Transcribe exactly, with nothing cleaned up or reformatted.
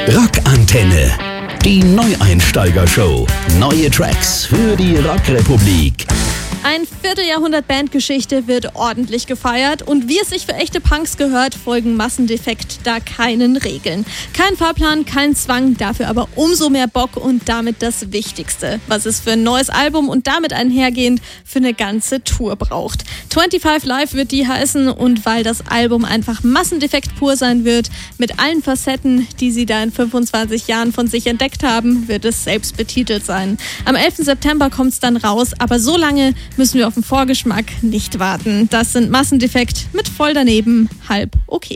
Rockantenne. Die Neueinsteiger-Show. Neue Tracks für die Rockrepublik. Ein Vierteljahrhundert Bandgeschichte wird ordentlich gefeiert und wie es sich für echte Punks gehört, folgen Massendefekt da keinen Regeln. Kein Fahrplan, kein Zwang, dafür aber umso mehr Bock und damit das Wichtigste, was es für ein neues Album und damit einhergehend für eine ganze Tour braucht. fünfundzwanzig Live wird die heißen und weil das Album einfach Massendefekt pur sein wird, mit allen Facetten, die sie da in fünfundzwanzig Jahren von sich entdeckt haben, wird es selbst betitelt sein. Am elften September kommt es dann raus, aber so lange müssen wir auf den Vorgeschmack nicht warten. Das sind Massendefekt mit voll daneben, halb okay.